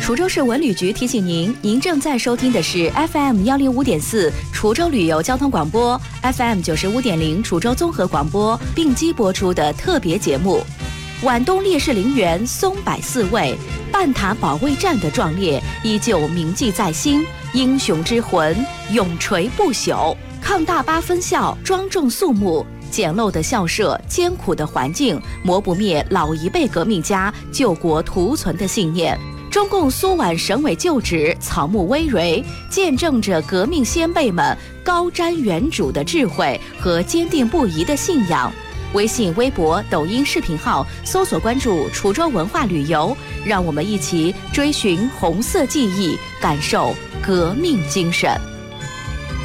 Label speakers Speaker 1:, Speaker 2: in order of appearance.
Speaker 1: 滁州市文旅局提醒您，您正在收听的是 FM105.4 滁州旅游交通广播 ，FM95.0 滁州综合广播并机播出的特别节目。皖东烈士陵园松柏四位，半塔保卫战的壮烈依旧铭记在心，英雄之魂永垂不朽。抗大巴分校庄重肃穆，简陋的校舍，艰苦的环境，磨不灭老一辈革命家救国图存的信念。中共苏皖省委旧址草木葳蕤，见证着革命先辈们高瞻远瞩的智慧和坚定不移的信仰。微信、微博、抖音视频号搜索关注滁州文化旅游，让我们一起追寻红色记忆，感受革命精神。